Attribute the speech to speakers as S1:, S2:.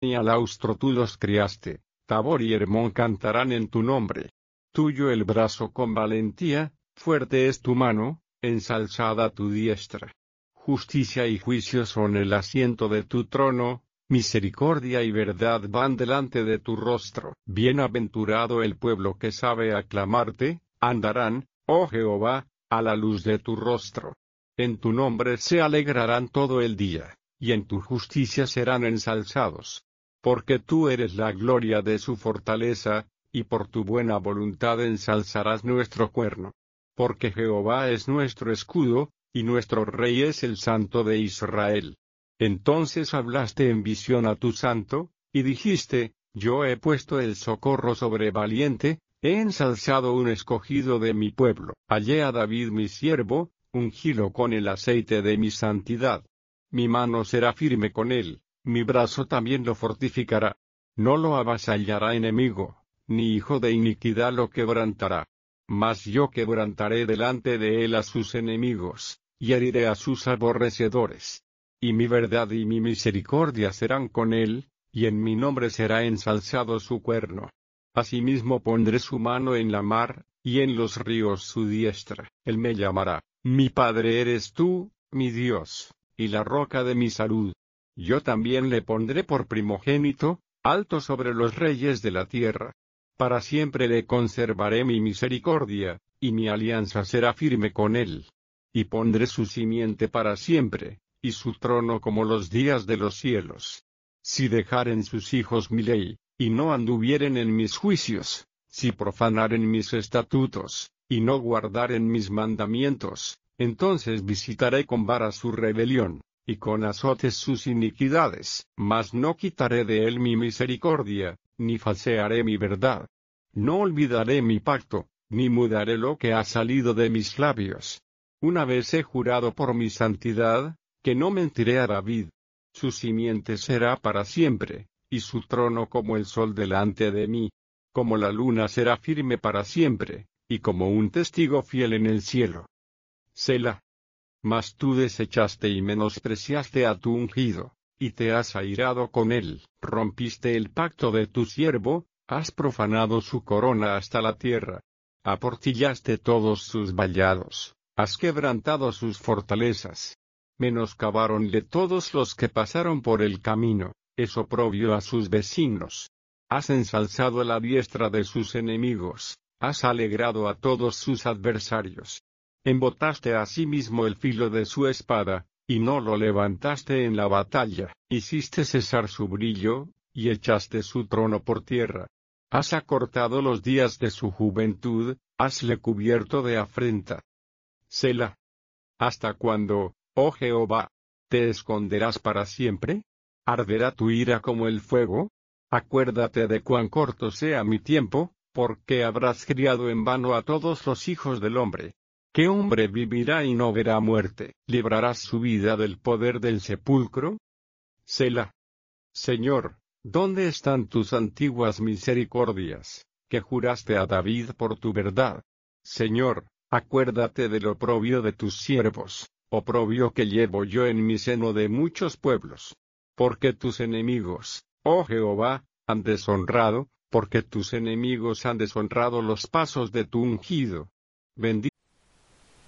S1: y al austro tú los criaste, Tabor y Hermón cantarán en tu nombre. Tuyo el brazo con valentía, fuerte es tu mano, ensalzada tu diestra. Justicia y juicio son el asiento de tu trono, misericordia y verdad van delante de tu rostro. Bienaventurado el pueblo que sabe aclamarte, andarán, oh Jehová, a la luz de tu rostro. En tu nombre se alegrarán todo el día, y en tu justicia serán ensalzados. Porque tú eres la gloria de su fortaleza, y por tu buena voluntad ensalzarás nuestro cuerno. Porque Jehová es nuestro escudo, y nuestro Rey es el Santo de Israel. Entonces hablaste en visión a tu santo, y dijiste, yo he puesto el socorro sobre valiente, he ensalzado un escogido de mi pueblo. Hallé a David mi siervo, ungílo con el aceite de mi santidad. Mi mano será firme con él, mi brazo también lo fortificará. No lo avasallará enemigo, ni hijo de iniquidad lo quebrantará. Mas yo quebrantaré delante de él a sus enemigos, y heriré a sus aborrecedores. Y mi verdad y mi misericordia serán con él, y en mi nombre será ensalzado su cuerno. Asimismo pondré su mano en la mar, y en los ríos su diestra. Él me llamará, mi Padre eres tú, mi Dios, y la roca de mi salud. Yo también le pondré por primogénito, alto sobre los reyes de la tierra. Para siempre le conservaré mi misericordia, y mi alianza será firme con él. Y pondré su simiente para siempre, y su trono como los días de los cielos. Si dejaren sus hijos mi ley, y no anduvieren en mis juicios, si profanaren mis estatutos, y no guardaren mis mandamientos, entonces visitaré con vara su rebelión, y con azotes sus iniquidades, mas no quitaré de él mi misericordia, ni falsearé mi verdad. No olvidaré mi pacto, ni mudaré lo que ha salido de mis labios. Una vez he jurado por mi santidad, que no mentiré a David. Su simiente será para siempre, y su trono como el sol delante de mí. Como la luna será firme para siempre, y como un testigo fiel en el cielo. Selah. Mas tú desechaste y menospreciaste a tu ungido, y te has airado con él. Rompiste el pacto de tu siervo, has profanado su corona hasta la tierra. Aportillaste todos sus vallados, has quebrantado sus fortalezas. Menoscabáronle todos los que pasaron por el camino, es oprobio a sus vecinos. Has ensalzado la diestra de sus enemigos, has alegrado a todos sus adversarios. Embotaste asimismo el filo de su espada, y no lo levantaste en la batalla. Hiciste cesar su brillo, y echaste su trono por tierra. Has acortado los días de su juventud, hasle cubierto de afrenta. Selah. ¿Hasta cuándo, oh Jehová, te esconderás para siempre? ¿Arderá tu ira como el fuego? Acuérdate de cuán corto sea mi tiempo, porque habrás criado en vano a todos los hijos del hombre. ¿Qué hombre vivirá y no verá muerte? ¿Librarás su vida del poder del sepulcro? Selah. Señor, ¿dónde están tus antiguas misericordias, que juraste a David por tu verdad? Señor, acuérdate del oprobio de tus siervos, oprobio que llevo yo en mi seno de muchos pueblos. Porque tus enemigos, oh Jehová, han deshonrado, porque tus enemigos han deshonrado los pasos de tu ungido. Bendito